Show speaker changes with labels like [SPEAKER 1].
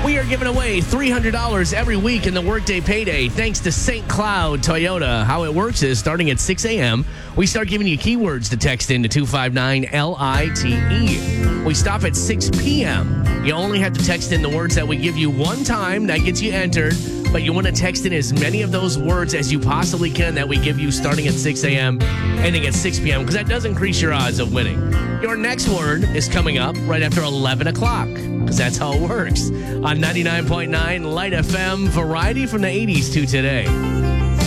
[SPEAKER 1] We are giving away $300 every week in the Workday Payday thanks to St. Cloud Toyota. How it works is starting at 6 a.m., we start giving you keywords to text into 259-LITE. We stop at 6 p.m. You only have to text in the words that we give you one time. That gets you entered. But you want to text in as many of those words as you possibly can that we give you starting at 6 a.m., ending at 6 p.m., because that does increase your odds of winning. Your next word is coming up right after 11 o'clock, because that's how it works. On 99.9 Light FM, variety from the 80s to today.